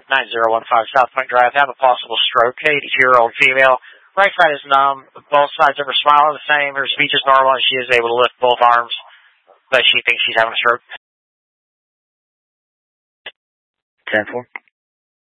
9015 South Point Drive. Have a possible stroke. 82-year-old female. Right side is numb. Both sides of her smile are the same. Her speech is normal, and she is able to lift both arms, but she thinks she's having a stroke. 10-4.